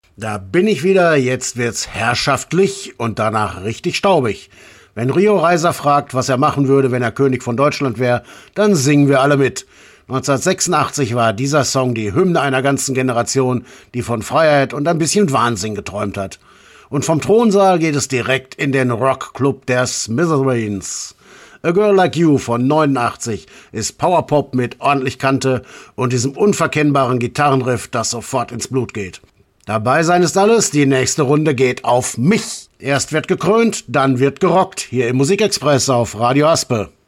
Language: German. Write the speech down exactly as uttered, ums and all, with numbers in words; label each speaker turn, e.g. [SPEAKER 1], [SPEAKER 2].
[SPEAKER 1] Da bin ich wieder, jetzt wird's herrschaftlich und danach richtig staubig. Wenn Rio Reiser fragt, was er machen würde, wenn er König von Deutschland wäre, dann singen wir alle mit. neunzehnhundertsechsundachtzig war dieser Song die Hymne einer ganzen Generation, die von Freiheit und ein bisschen Wahnsinn geträumt hat. Und vom Thronsaal geht es direkt in den Rockclub der Smithereens. A Girl Like You von neunundachtzig ist Powerpop mit ordentlich Kante und diesem unverkennbaren Gitarrenriff, das sofort ins Blut geht. Dabei sein ist alles, die nächste Runde geht auf mich. Erst wird gekrönt, dann wird gerockt, hier im Musikexpress auf Radio Aspe.